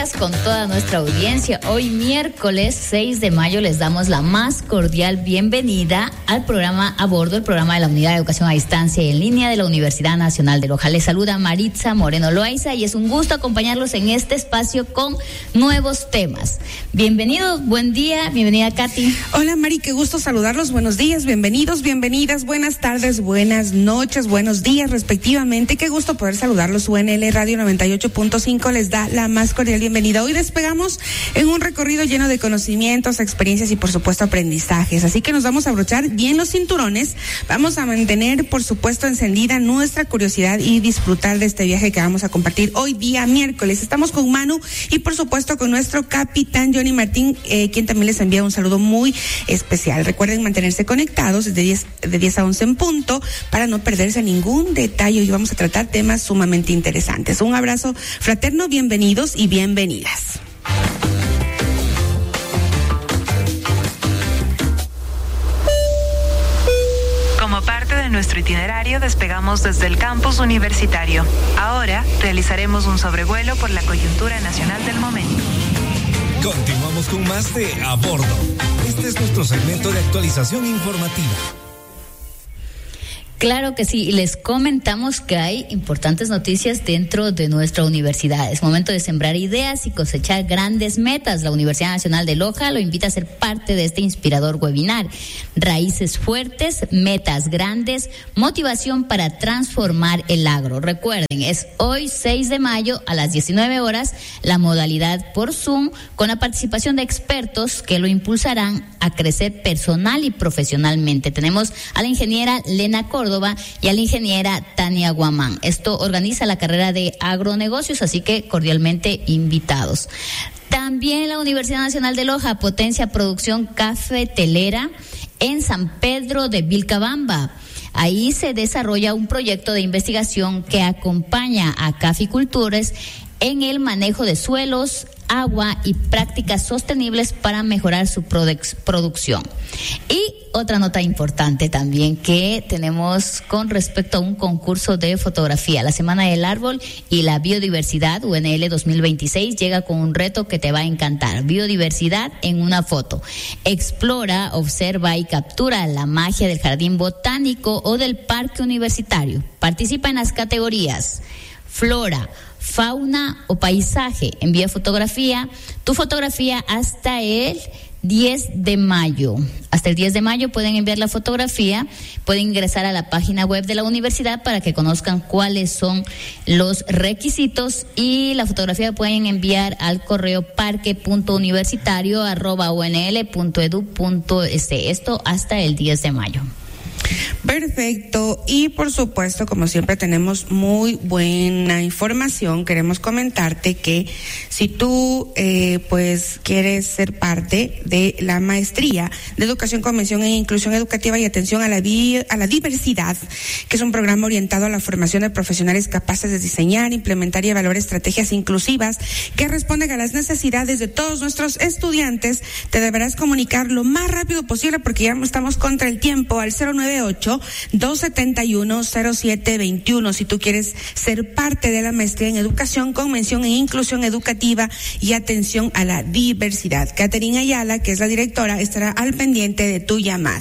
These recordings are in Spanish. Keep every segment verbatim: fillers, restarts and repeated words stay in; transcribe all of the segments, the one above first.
días con toda nuestra audiencia. Hoy miércoles seis de mayo les damos la más cordial bienvenida al programa A Bordo, el programa de la Unidad de Educación a Distancia y en Línea de la Universidad Nacional de Loja. Les saluda Maritza Moreno Loaiza y es un gusto acompañarlos en este espacio con nuevos temas. Bienvenidos, buen día, bienvenida Katy. Hola Mari, qué gusto saludarlos, buenos días, bienvenidos, bienvenidas, buenas tardes, buenas noches, buenos días respectivamente. Qué gusto poder saludarlos. U N L Radio noventa y ocho punto cinco les da la más cordial bienvenida. Hoy despegamos en un recorrido lleno de conocimientos, experiencias y por supuesto aprendizajes. Así que nos vamos a abrochar bien los cinturones. Vamos a mantener por supuesto encendida nuestra curiosidad y disfrutar de este viaje que vamos a compartir hoy día miércoles. Estamos con Manu y por supuesto con nuestro capitán Johnny Martín, eh, quien también les envía un saludo muy especial. Recuerden mantenerse conectados de diez, de diez a once en punto para no perderse ningún detalle. Hoy vamos a tratar temas sumamente interesantes. Un abrazo fraterno, bienvenidos y bienvenidas. Como parte de nuestro itinerario, despegamos desde el campus universitario. Ahora realizaremos un sobrevuelo por la coyuntura nacional del momento. Continuamos con más de A Bordo. Este es nuestro segmento de actualización informativa. Claro que sí, les comentamos que hay importantes noticias dentro de nuestra universidad. Es momento de sembrar ideas y cosechar grandes metas. La Universidad Nacional de Loja lo invita a ser parte de este inspirador webinar. Raíces fuertes, metas grandes, motivación para transformar el agro. Recuerden, es hoy seis de mayo a las diecinueve horas, la modalidad por Zoom, con la participación de expertos que lo impulsarán a crecer personal y profesionalmente. Tenemos a la ingeniera Lena Córdoba y a la ingeniera Tania Guamán. Esto organiza la carrera de agronegocios, así que cordialmente invitados. También la Universidad Nacional de Loja potencia producción cafetelera en San Pedro de Vilcabamba. Ahí se desarrolla un proyecto de investigación que acompaña a caficultores en el manejo de suelos, agua y prácticas sostenibles para mejorar su produc- producción. Y otra nota importante también que tenemos con respecto a un concurso de fotografía. La Semana del Árbol y la Biodiversidad U N L dos mil veintiséis llega con un reto que te va a encantar. Biodiversidad en una foto. Explora, observa y captura la magia del jardín botánico o del parque universitario. Participa en las categorías flora, fauna o paisaje. Envía fotografía, tu fotografía hasta el diez de mayo. Hasta el diez de mayo pueden enviar la fotografía, pueden ingresar a la página web de la universidad para que conozcan cuáles son los requisitos y la fotografía pueden enviar al correo parque punto universitario arroba u n l punto edu punto es. Esto hasta el diez de mayo. Perfecto, y por supuesto, como siempre tenemos muy buena información. Queremos comentarte que si tú eh, pues quieres ser parte de la maestría de Educación, Convención e Inclusión Educativa y Atención a la, vi- a la Diversidad, que es un programa orientado a la formación de profesionales capaces de diseñar, implementar y evaluar estrategias inclusivas que responden a las necesidades de todos nuestros estudiantes, te deberás comunicar lo más rápido posible porque ya estamos contra el tiempo al cero nueve ocho, dos siete uno, cero siete dos uno si tú quieres ser parte de la maestría en Educación, Convención e Inclusión Educativa y Atención a la Diversidad. Catherine Ayala, que es la directora, estará al pendiente de tu llamada.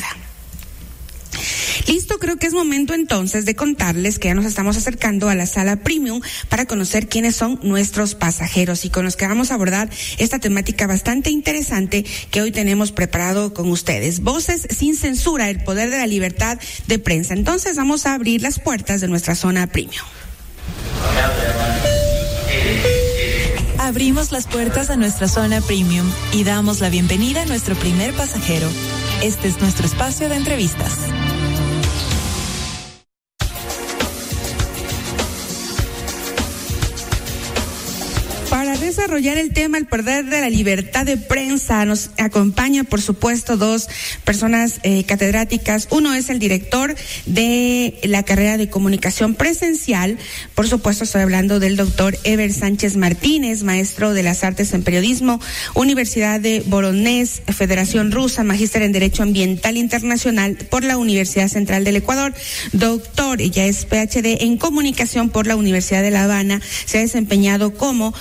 Listo, creo que es momento entonces de contarles que ya nos estamos acercando a la sala premium para conocer quiénes son nuestros pasajeros y con los que vamos a abordar esta temática bastante interesante que hoy tenemos preparado con ustedes. Voces sin censura, el poder de la libertad de prensa. Entonces vamos a abrir las puertas de nuestra zona premium. Abrimos las puertas a nuestra zona premium y damos la bienvenida a nuestro primer pasajero. Este es nuestro espacio de entrevistas. Para desarrollar el tema, el poder de la libertad de prensa, nos acompaña, por supuesto, dos personas eh, catedráticas. Uno es el director de la carrera de comunicación presencial. Por supuesto, estoy hablando del doctor Ever Sánchez Martínez, maestro de las artes en periodismo, Universidad de Voronezh, Federación Rusa, magíster en Derecho Ambiental Internacional por la Universidad Central del Ecuador. Doctor, ella es P H D en comunicación por la Universidad de La Habana. Se ha desempeñado como profesor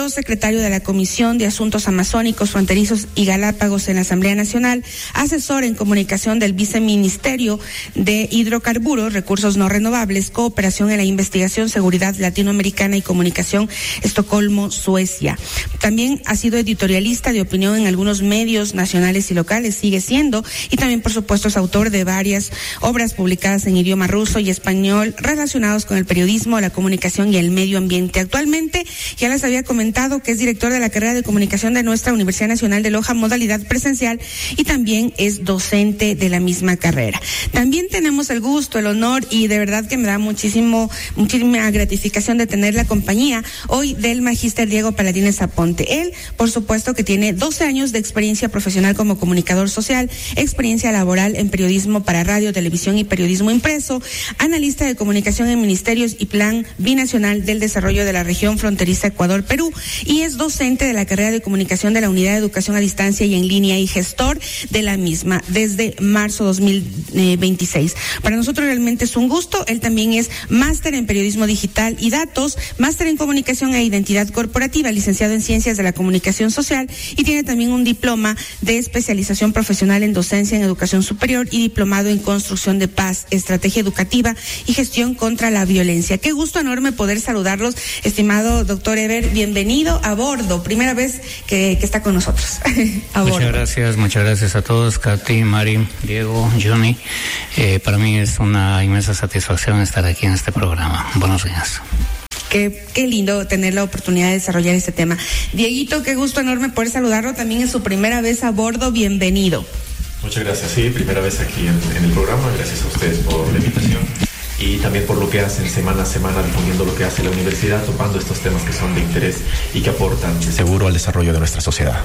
prosecretario de la Comisión de Asuntos Amazónicos, Fronterizos y Galápagos en la Asamblea Nacional, asesor en comunicación del Viceministerio de Hidrocarburos, Recursos No Renovables, Cooperación en la Investigación, Seguridad Latinoamericana y Comunicación, Estocolmo, Suecia. También ha sido editorialista de opinión en algunos medios nacionales y locales, sigue siendo, y también, por supuesto, es autor de varias obras publicadas en idioma ruso y español relacionados con el periodismo, la comunicación y el medio ambiente. Actualmente, ya les había comentado que es director de la carrera de comunicación de nuestra Universidad Nacional de Loja, modalidad presencial, y también es docente de la misma carrera. También tenemos el gusto, el honor y de verdad que me da muchísimo, muchísima gratificación de tener la compañía hoy del magíster Diego Paladines Aponte. Él, por supuesto, que tiene doce años de experiencia profesional como comunicador social, experiencia laboral en periodismo para radio, televisión y periodismo impreso, analista de comunicación en ministerios y plan binacional del desarrollo de la región fronteriza Ecuador-Perú, y es docente de la carrera de comunicación de la Unidad de Educación a Distancia y en Línea y gestor de la misma desde marzo dos mil veintiséis. Para nosotros realmente es un gusto. Él también es máster en periodismo digital y datos, máster en comunicación e identidad corporativa, licenciado en ciencias de la comunicación social, y tiene también un diploma de especialización profesional en docencia en educación superior y diplomado en construcción de paz, estrategia educativa y gestión contra la violencia. Qué gusto enorme poder saludarlos, estimado doctor Eber. Bienvenido a bordo, primera vez que, que está con nosotros. A muchas bordo. gracias, muchas gracias a todos, Katy, Mari, Diego, Johnny. Eh, para mí es una inmensa satisfacción estar aquí en este programa. Buenos días. Qué, qué lindo tener la oportunidad de desarrollar este tema. Dieguito, qué gusto enorme poder saludarlo. También es su primera vez a bordo. Bienvenido. Muchas gracias. Sí, primera vez aquí en, en el programa. Gracias a ustedes por la invitación y también por lo que hacen semana a semana, difundiendo lo que hace la universidad, topando estos temas que son de interés y que aportan de seguro al desarrollo de nuestra sociedad.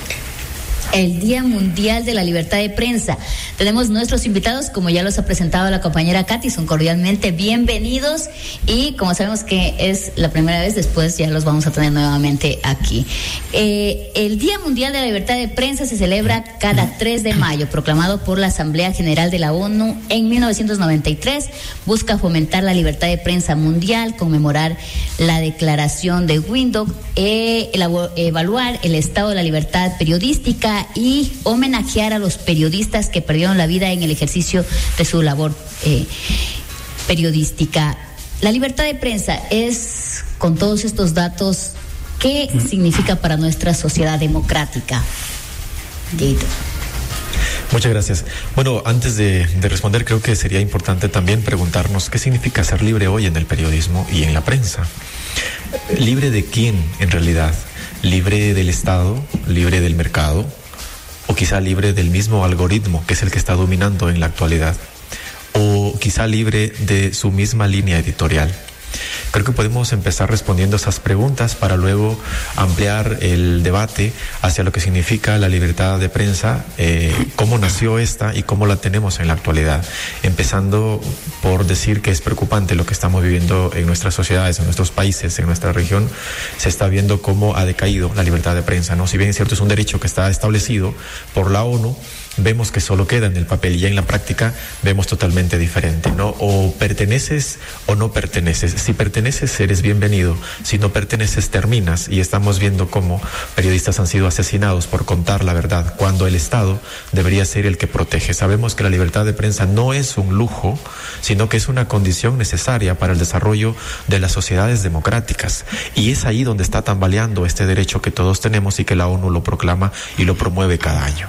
El Día Mundial de la Libertad de Prensa. Tenemos nuestros invitados, como ya los ha presentado la compañera Katy, son cordialmente bienvenidos, y como sabemos que es la primera vez, después ya los vamos a tener nuevamente aquí. Eh, el Día Mundial de la Libertad de Prensa se celebra cada tres de mayo, proclamado por la Asamblea General de la ONU en mil novecientos noventa y tres. Busca fomentar la libertad de prensa mundial, conmemorar la declaración de Windhoek, eh, evaluar el estado de la libertad periodística y homenajear a los periodistas que perdieron la vida en el ejercicio de su labor eh, periodística. La libertad de prensa es, con todos estos datos, ¿qué significa para nuestra sociedad democrática? Dieguito. Muchas gracias. Bueno, antes de, de responder, creo que sería importante también preguntarnos qué significa ser libre hoy en el periodismo y en la prensa. ¿Libre de quién, en realidad? ¿Libre del Estado? ¿Libre del mercado? ¿O quizá libre del mismo algoritmo que es el que está dominando en la actualidad? ¿O quizá libre de su misma línea editorial? Creo que podemos empezar respondiendo esas preguntas para luego ampliar el debate hacia lo que significa la libertad de prensa, eh, cómo nació esta y cómo la tenemos en la actualidad. Empezando por decir que es preocupante lo que estamos viviendo en nuestras sociedades, en nuestros países, en nuestra región. Se está viendo cómo ha decaído la libertad de prensa, ¿no? Si bien es cierto, es un derecho que está establecido por la ONU, vemos que solo queda en el papel y ya en la práctica vemos totalmente diferente, ¿no? O perteneces o no perteneces. Si perteneces, eres bienvenido. Si no perteneces, terminas. Y estamos viendo cómo periodistas han sido asesinados por contar la verdad, cuando el Estado debería ser el que protege. Sabemos que la libertad de prensa no es un lujo, sino que es una condición necesaria para el desarrollo de las sociedades democráticas. Y es ahí donde está tambaleando este derecho que todos tenemos y que la ONU lo proclama y lo promueve cada año.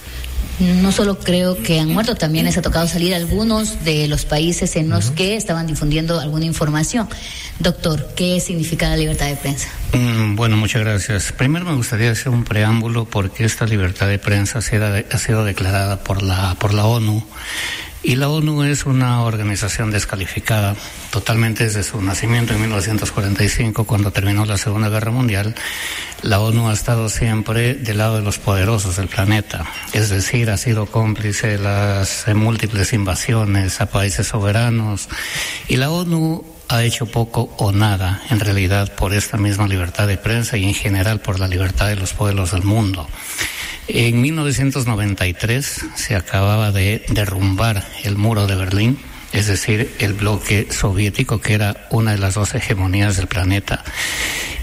No solo creo que han muerto, también les ha tocado salir algunos de los países en los uh-huh. que estaban difundiendo alguna información. Doctor, ¿qué significa la libertad de prensa? Mm, bueno, muchas gracias. Primero me gustaría hacer un preámbulo porque esta libertad de prensa ha sido, ha sido declarada por la, por la ONU. Y la ONU es una organización descalificada totalmente desde su nacimiento en mil novecientos cuarenta y cinco, cuando terminó la Segunda Guerra Mundial. La ONU ha estado siempre del lado de los poderosos del planeta, es decir, ha sido cómplice de las múltiples invasiones a países soberanos, y la ONU ha hecho poco o nada, en realidad, por esta misma libertad de prensa y en general por la libertad de los pueblos del mundo. En mil novecientos noventa y tres se acababa de derrumbar el muro de Berlín, es decir, el bloque soviético, que era una de las dos hegemonías del planeta.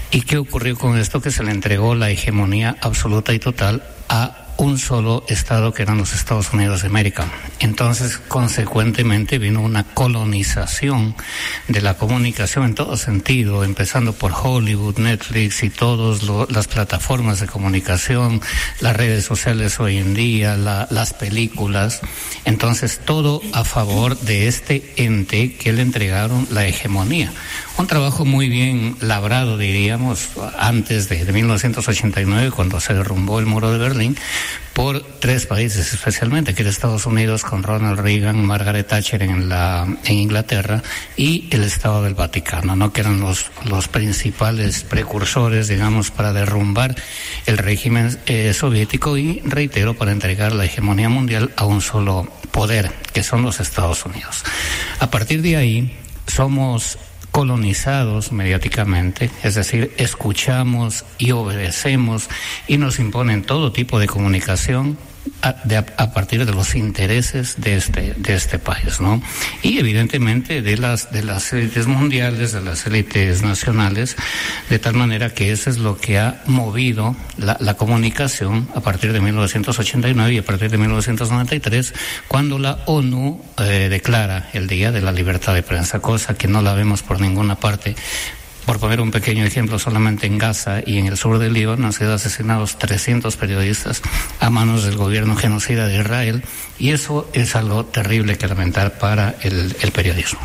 ¿Y qué ocurrió con esto? Que se le entregó la hegemonía absoluta y total a un solo estado, que eran los Estados Unidos de América. Entonces, consecuentemente, vino una colonización de la comunicación en todo sentido, empezando por Hollywood, Netflix y todas las plataformas de comunicación, las redes sociales hoy en día, la, las películas. Entonces, todo a favor de este ente que le entregaron la hegemonía. Un trabajo muy bien labrado, diríamos, antes de, de mil novecientos ochenta y nueve, cuando se derrumbó el muro de Berlín, por tres países especialmente, que era Estados Unidos con Ronald Reagan, Margaret Thatcher en la en Inglaterra, y el Estado del Vaticano, ¿no? Que eran los los principales precursores, digamos, para derrumbar el régimen eh, soviético y, reitero, para entregar la hegemonía mundial a un solo poder, que son los Estados Unidos. A partir de ahí, somos colonizados mediáticamente, es decir, escuchamos y obedecemos y nos imponen todo tipo de comunicación a, de, a partir de los intereses de este de este país, ¿no? Y evidentemente de las de las élites mundiales, de las élites nacionales, de tal manera que eso es lo que ha movido la, la comunicación a partir de mil novecientos ochenta y nueve y a partir de mil novecientos noventa y tres, cuando la ONU eh, declara el Día de la Libertad de Prensa, cosa que no la vemos por ninguna parte. Por poner un pequeño ejemplo, solamente en Gaza y en el sur del Líbano han sido asesinados trescientos periodistas a manos del gobierno genocida de Israel, y eso es algo terrible que lamentar para el, el periodismo.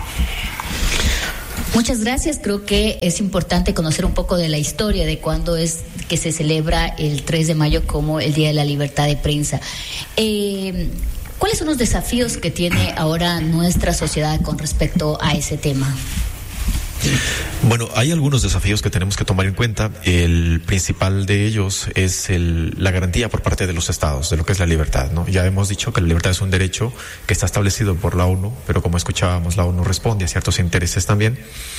Muchas gracias. Creo que es importante conocer un poco de la historia de cuándo es que se celebra el tres de mayo como el Día de la Libertad de Prensa. Eh, ¿Cuáles son los desafíos que tiene ahora nuestra sociedad con respecto a ese tema? Bueno, hay algunos desafíos que tenemos que tomar en cuenta. El principal de ellos es el, la garantía por parte de los estados de lo que es la libertad, ¿no? Ya hemos dicho que la libertad es un derecho que está establecido por la ONU, pero como escuchábamos, la ONU responde a ciertos intereses también.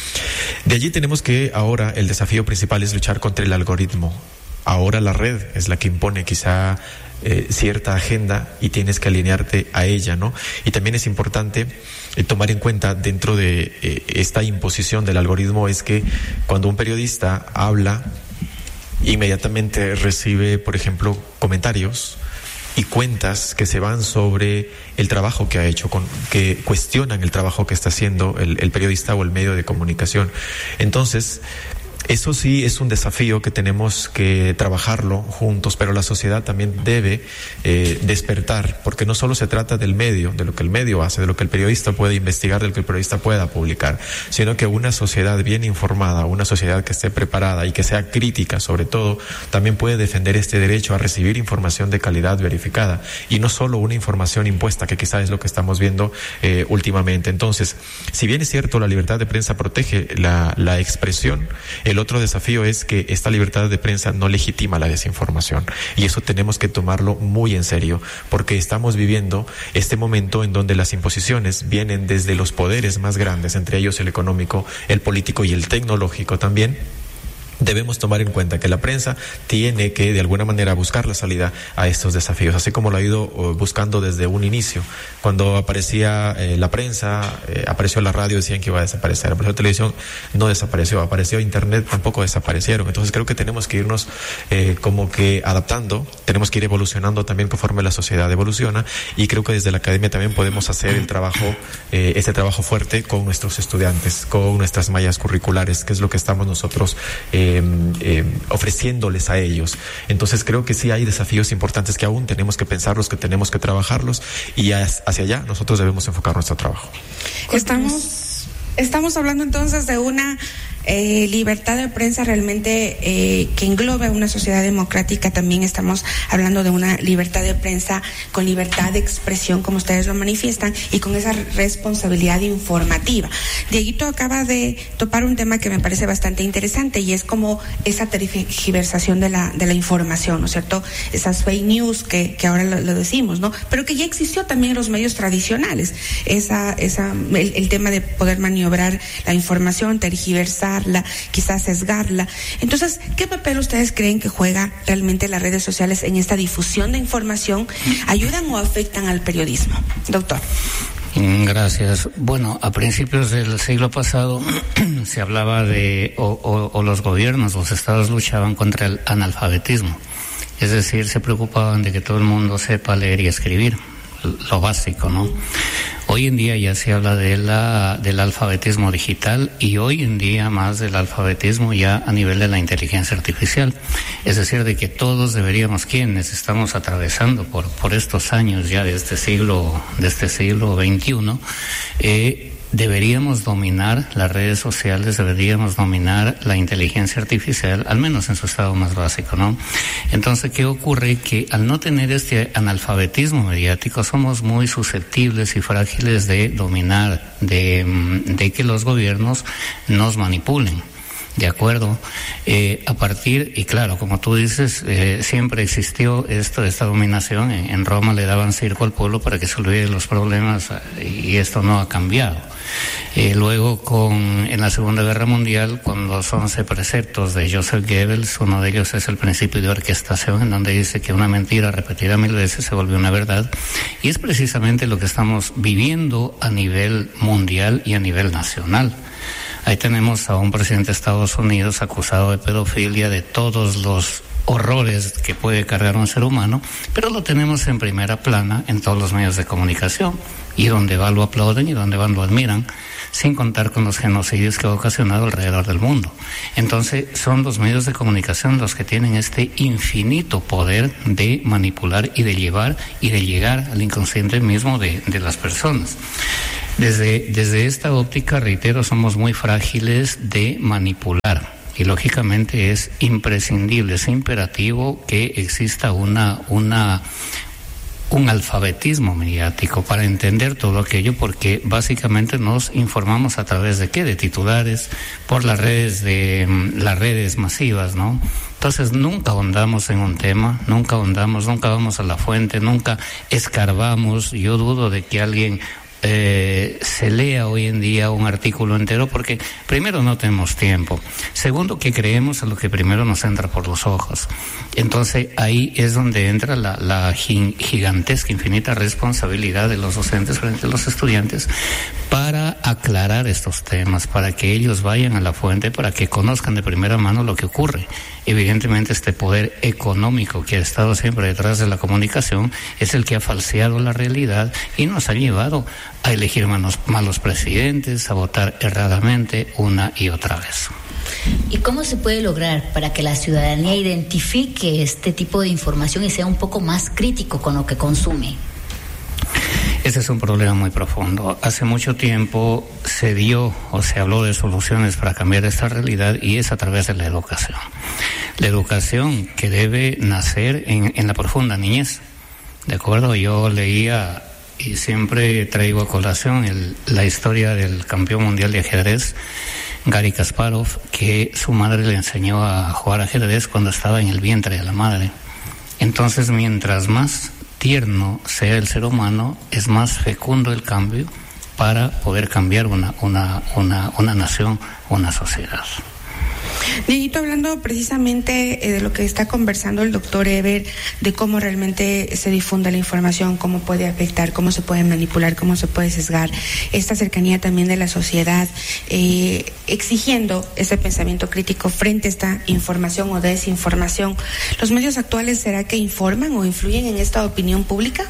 De allí tenemos que ahora el desafío principal es luchar contra el algoritmo. Ahora la red es la que impone quizá eh, cierta agenda y tienes que alinearte a ella, ¿no? Y también es importante eh, tomar en cuenta dentro de eh, esta imposición del algoritmo es que cuando un periodista habla, inmediatamente recibe, por ejemplo, comentarios y cuentas que se van sobre el trabajo que ha hecho, con, que cuestionan el trabajo que está haciendo el, el periodista o el medio de comunicación. Entonces, eso sí es un desafío que tenemos que trabajarlo juntos, pero la sociedad también debe eh, despertar, porque no solo se trata del medio, de lo que el medio hace, de lo que el periodista puede investigar, de lo que el periodista pueda publicar, sino que una sociedad bien informada, una sociedad que esté preparada y que sea crítica, sobre todo, también puede defender este derecho a recibir información de calidad verificada y no solo una información impuesta, que quizás es lo que estamos viendo eh, últimamente. Entonces, si bien es cierto, la libertad de prensa protege la, la expresión, el otro desafío es que esta libertad de prensa no legitima la desinformación, y eso tenemos que tomarlo muy en serio, porque estamos viviendo este momento en donde las imposiciones vienen desde los poderes más grandes, entre ellos el económico, el político y el tecnológico también. Debemos tomar en cuenta que la prensa tiene que de alguna manera buscar la salida a estos desafíos, así como lo ha ido buscando desde un inicio. Cuando aparecía eh, la prensa, eh, apareció la radio, decían que iba a desaparecer, apareció la televisión, no desapareció, apareció internet, tampoco desaparecieron. Entonces creo que tenemos que irnos eh, como que adaptando, tenemos que ir evolucionando también conforme la sociedad evoluciona, y creo que desde la academia también podemos hacer el trabajo, eh, este trabajo fuerte con nuestros estudiantes, con nuestras mallas curriculares, que es lo que estamos nosotros eh, Eh, eh, ofreciéndoles a ellos. Entonces creo que sí hay desafíos importantes que aún tenemos que pensarlos, que tenemos que trabajarlos, y hacia allá nosotros debemos enfocar nuestro trabajo. Estamos, estamos hablando entonces de una Eh, libertad de prensa realmente eh, que englobe una sociedad democrática. También estamos hablando de una libertad de prensa con libertad de expresión, como ustedes lo manifiestan, y con esa responsabilidad informativa. Dieguito acaba de topar un tema que me parece bastante interesante, y es como esa tergiversación de la de la información, ¿no es cierto? Esas fake news que, que ahora lo, lo decimos, ¿no? Pero que ya existió también en los medios tradicionales, esa esa el, el tema de poder maniobrar la información, tergiversar, quizás sesgarla. Entonces, ¿qué papel ustedes creen que juega realmente las redes sociales en esta difusión de información? ¿Ayudan o afectan al periodismo? Doctor. Gracias. Bueno, a principios del siglo pasado se hablaba de, o, o, o los gobiernos, los estados luchaban contra el analfabetismo. Es decir, se preocupaban de que todo el mundo sepa leer y escribir, lo básico, ¿no? Hoy en día ya se habla de la, del alfabetismo digital y hoy en día más del alfabetismo ya a nivel de la inteligencia artificial. Es decir, de que todos deberíamos, quienes estamos atravesando por, por estos años ya de este siglo, de este siglo veintiuno, eh, deberíamos dominar las redes sociales, deberíamos dominar la inteligencia artificial, al menos en su estado más básico, ¿no? Entonces, ¿qué ocurre? Que al no tener este analfabetismo mediático, somos muy susceptibles y frágiles de dominar, de, de que los gobiernos nos manipulen. De acuerdo, eh, a partir, y claro, como tú dices, eh, siempre existió esto, esta dominación. En, en Roma le daban circo al pueblo para que se olvide los problemas, y esto no ha cambiado. Eh, luego, con, en la Segunda Guerra Mundial, con los once preceptos de Joseph Goebbels, uno de ellos es el principio de orquestación, en donde dice que una mentira repetida mil veces se vuelve una verdad, y es precisamente lo que estamos viviendo a nivel mundial y a nivel nacional. Ahí tenemos a un presidente de Estados Unidos acusado de pedofilia, de todos los horrores que puede cargar un ser humano, pero lo tenemos en primera plana en todos los medios de comunicación, y donde va lo aplauden y donde van lo admiran, sin contar con los genocidios que ha ocasionado alrededor del mundo. Entonces, son los medios de comunicación los que tienen este infinito poder de manipular y de llevar y de llegar al inconsciente mismo de, de las personas. Desde, desde esta óptica, reitero, somos muy frágiles de manipular, y lógicamente es imprescindible, es imperativo que exista una, una, un alfabetismo mediático para entender todo aquello, porque básicamente nos informamos a través de qué, de titulares, por las redes de las redes masivas, ¿no? Entonces nunca ahondamos en un tema, nunca ahondamos, nunca vamos a la fuente, nunca escarbamos. Yo dudo de que alguien Eh, se lea hoy en día un artículo entero, porque primero no tenemos tiempo, segundo que creemos a lo que primero nos entra por los ojos. Entonces ahí es donde entra la, la gigantesca, infinita responsabilidad de los docentes frente a los estudiantes para aclarar estos temas, para que ellos vayan a la fuente, para que conozcan de primera mano lo que ocurre. Evidentemente, este poder económico que ha estado siempre detrás de la comunicación es el que ha falseado la realidad y nos ha llevado a elegir malos, malos presidentes, a votar erradamente una y otra vez. ¿Y cómo se puede lograr para que la ciudadanía identifique este tipo de información y sea un poco más crítico con lo que consume? Ese es un problema muy profundo. Hace mucho tiempo se dio o se habló de soluciones para cambiar esta realidad, y es a través de la educación. La educación que debe nacer en, en la profunda niñez. ¿De acuerdo? Yo leía y siempre traigo a colación el, la historia del campeón mundial de ajedrez, Garry Kasparov, que su madre le enseñó a jugar ajedrez cuando estaba en el vientre de la madre. Entonces, mientras más tierno sea el ser humano, es más fecundo el cambio para poder cambiar una, una, una, una nación, una sociedad. Dieguito, hablando precisamente eh, de lo que está conversando el doctor Eber, de cómo realmente se difunde la información, cómo puede afectar, cómo se puede manipular, cómo se puede sesgar, esta cercanía también de la sociedad, eh, exigiendo ese pensamiento crítico frente a esta información o desinformación. ¿Los medios actuales será que informan o influyen en esta opinión pública?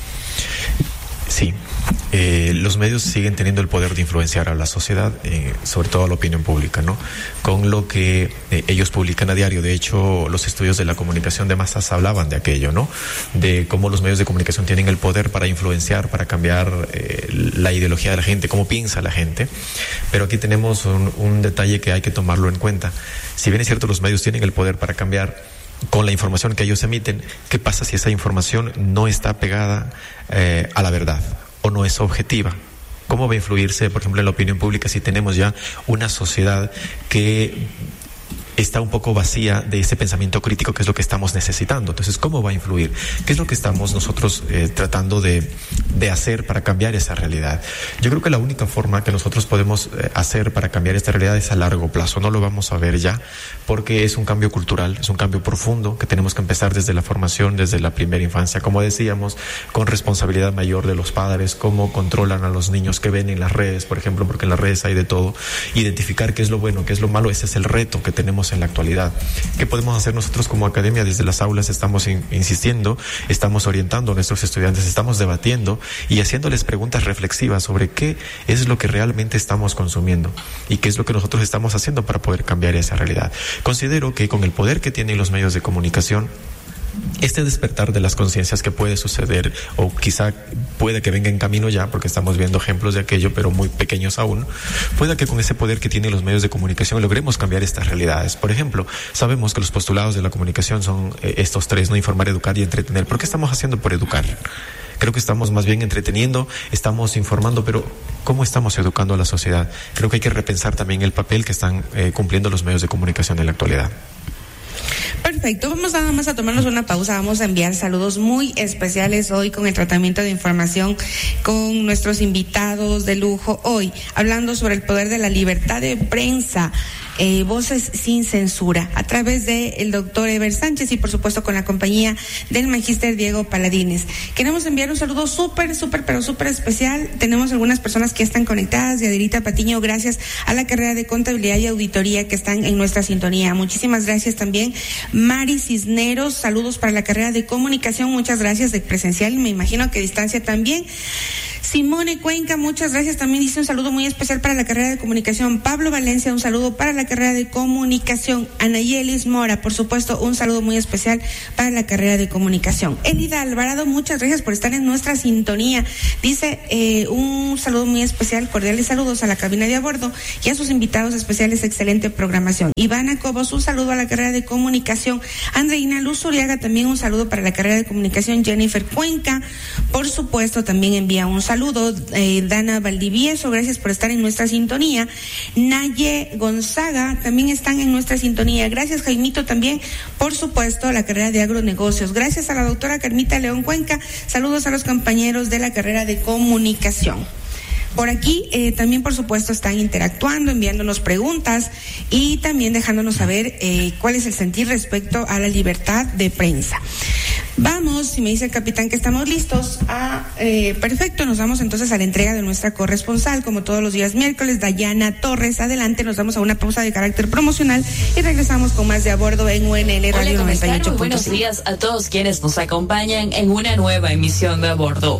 Sí. Eh, los medios siguen teniendo el poder de influenciar a la sociedad, eh, sobre todo a la opinión pública, ¿no? Con lo que eh, ellos publican a diario. De hecho, los estudios de la comunicación de masas hablaban de aquello, ¿no? De cómo los medios de comunicación tienen el poder para influenciar, para cambiar eh, la ideología de la gente, cómo piensa la gente. Pero aquí tenemos un, un detalle que hay que tomarlo en cuenta. Si bien es cierto, los medios tienen el poder para cambiar con la información que ellos emiten, ¿qué pasa si esa información no está pegada eh, a la verdad o no es objetiva? ¿Cómo va a influirse, por ejemplo, en la opinión pública si tenemos ya una sociedad que está un poco vacía de ese pensamiento crítico que es lo que estamos necesitando. Entonces, ¿cómo va a influir? ¿Qué es lo que estamos nosotros eh, tratando de, de hacer para cambiar esa realidad? Yo creo que la única forma que nosotros podemos eh, hacer para cambiar esta realidad es a largo plazo. No lo vamos a ver ya, porque es un cambio cultural, es un cambio profundo que tenemos que empezar desde la formación, desde la primera infancia, como decíamos, con responsabilidad mayor de los padres, cómo controlan a los niños que ven en las redes, por ejemplo, porque en las redes hay de todo. Identificar qué es lo bueno, qué es lo malo, ese es el reto que tenemos en la actualidad. ¿Qué podemos hacer nosotros como academia? Desde las aulas estamos in, insistiendo, estamos orientando a nuestros estudiantes, estamos debatiendo y haciéndoles preguntas reflexivas sobre qué es lo que realmente estamos consumiendo y qué es lo que nosotros estamos haciendo para poder cambiar esa realidad. Considero que con el poder que tienen los medios de comunicación, este despertar de las conciencias que puede suceder, o quizá puede que venga en camino ya, porque estamos viendo ejemplos de aquello, pero muy pequeños aún, pueda que con ese poder que tienen los medios de comunicación logremos cambiar estas realidades. Por ejemplo, sabemos que los postulados de la comunicación son eh, estos tres, no informar, educar y entretener. ¿Por qué estamos haciendo por educar? Creo que estamos más bien entreteniendo, estamos informando, pero ¿cómo estamos educando a la sociedad? Creo que hay que repensar también el papel que están eh, cumpliendo los medios de comunicación en la actualidad. Perfecto, vamos nada más a tomarnos una pausa, vamos a enviar saludos muy especiales hoy con el tratamiento de información con nuestros invitados de lujo hoy, hablando sobre el poder de la libertad de prensa. Eh, Voces sin Censura, a través de el doctor Eber Sánchez y por supuesto con la compañía del magíster Diego Paladines. Queremos enviar un saludo súper, súper, pero súper especial. Tenemos algunas personas que están conectadas. Yadirita Patiño, gracias a la carrera de Contabilidad y Auditoría que están en nuestra sintonía. Muchísimas gracias también. Mari Cisneros, saludos para la carrera de Comunicación. Muchas gracias, de presencial y me imagino que distancia también. Simone Cuenca, muchas gracias. También dice un saludo muy especial para la carrera de Comunicación. Pablo Valencia, un saludo para la carrera de Comunicación. Anayelis Mora, por supuesto, un saludo muy especial para la carrera de Comunicación. Elida Alvarado, muchas gracias por estar en nuestra sintonía. Dice eh, un saludo muy especial, cordiales saludos a la cabina de a bordo y a sus invitados especiales, excelente programación. Ivana Cobos, un saludo a la carrera de Comunicación. Andreina Luz Uriaga, también un saludo para la carrera de Comunicación. Jennifer Cuenca, por supuesto, también envía un saludo. Saludo, eh, Dana Valdivieso, gracias por estar en nuestra sintonía. Naye Gonzaga, también están en nuestra sintonía. Gracias, Jaimito, también, por supuesto, a la carrera de agronegocios. Gracias a la doctora Carmita León Cuenca. Saludos a los compañeros de la carrera de Comunicación. Por aquí eh, también, por supuesto, están interactuando, enviándonos preguntas y también dejándonos saber eh, cuál es el sentir respecto a la libertad de prensa. Vamos, si me dice el capitán que estamos listos, a, eh, perfecto, nos vamos entonces a la entrega de nuestra corresponsal, como todos los días miércoles, Dayana Torres. Adelante, nos vamos a una pausa de carácter promocional y regresamos con más de A Bordo en U N L Radio noventa y ocho punto cinco. Buenos días a todos quienes nos acompañan en una nueva emisión de A Bordo.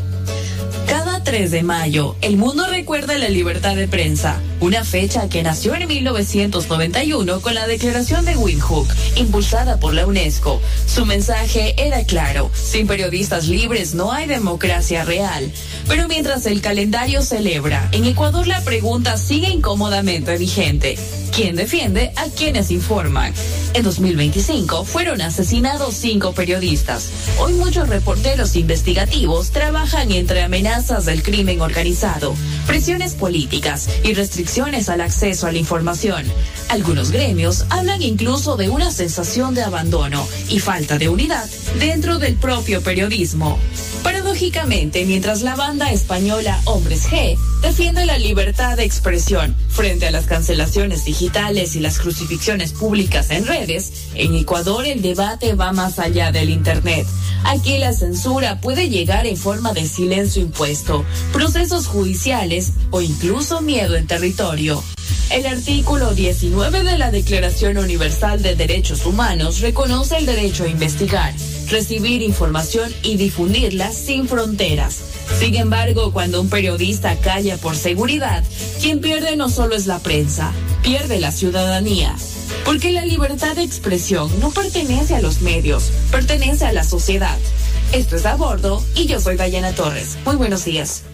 Cada tres de mayo, el mundo recuerda la libertad de prensa, una fecha que nació en mil novecientos noventa y uno con la Declaración de Windhoek, impulsada por la UNESCO. Su mensaje era claro: sin periodistas libres no hay democracia real. Pero mientras el calendario celebra, en Ecuador la pregunta sigue incómodamente vigente: ¿quién defiende a quienes informan? En dos mil veinticinco fueron asesinados cinco periodistas. Hoy muchos reporteros investigativos trabajan entre amenazas del crimen organizado, presiones políticas y restricciones al acceso a la información. Algunos gremios hablan incluso de una sensación de abandono y falta de unidad dentro del propio periodismo. Paradójicamente, mientras la banda española Hombres G defiende la libertad de expresión frente a las cancelaciones digitales y las crucifixiones públicas en redes, en Ecuador el debate va más allá del Internet. Aquí la censura puede llegar en forma de silencio impuesto, procesos judiciales o incluso miedo en territorio. El artículo diecinueve de la Declaración Universal de Derechos Humanos reconoce el derecho a investigar, recibir información y difundirla sin fronteras. Sin embargo, cuando un periodista calla por seguridad, quien pierde no solo es la prensa, pierde la ciudadanía. Porque la libertad de expresión no pertenece a los medios, pertenece a la sociedad. Esto es A Bordo y yo soy Dayana Torres. Muy buenos días.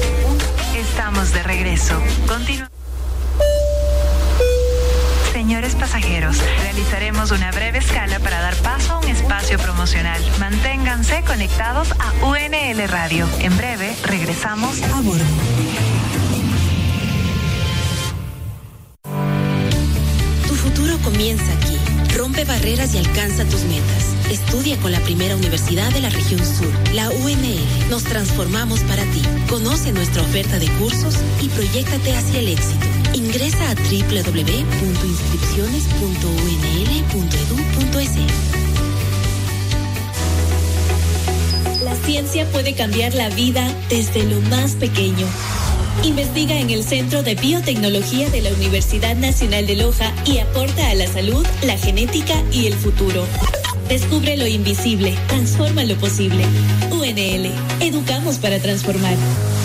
Estamos de regreso. Continúa. Señores pasajeros, realizaremos una breve escala para dar paso a un espacio promocional. Manténganse conectados a U N L Radio. En breve regresamos a bordo. Tu futuro comienza aquí. Rompe barreras y alcanza tus metas. Estudia con la primera universidad de la región sur, la U N L. Nos transformamos para ti. Conoce nuestra oferta de cursos y proyéctate hacia el éxito. Ingresa a doble u doble u doble u punto inscripciones punto u n l punto e d u punto e s. La ciencia puede cambiar la vida desde lo más pequeño. Investiga en el Centro de Biotecnología de la Universidad Nacional de Loja y aporta a la salud, la genética y el futuro. Descubre lo invisible, transforma lo posible. U N L, educamos para transformar.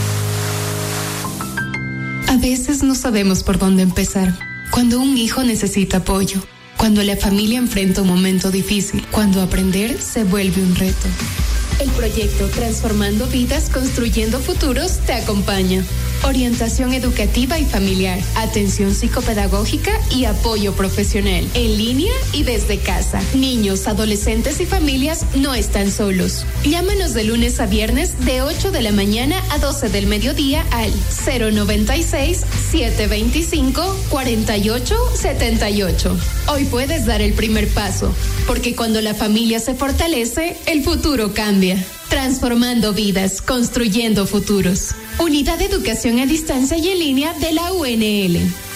A veces no sabemos por dónde empezar. Cuando un hijo necesita apoyo, cuando la familia enfrenta un momento difícil, cuando aprender se vuelve un reto. El proyecto Transformando Vidas, Construyendo Futuros te acompaña. Orientación educativa y familiar, atención psicopedagógica y apoyo profesional, en línea y desde casa. Niños, adolescentes y familias no están solos. Llámanos de lunes a viernes de ocho de la mañana a doce del mediodía al cero noventa y seis, setecientos veinticinco, cuarenta y ocho setenta y ocho. Hoy puedes dar el primer paso, porque cuando la familia se fortalece, el futuro cambia. Transformando vidas, construyendo futuros. Unidad de Educación a Distancia y en Línea de la U N L.